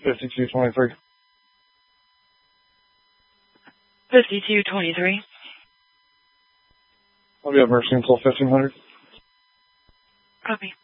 5223. 5223. I'll be at Mercy until 1500. Copy.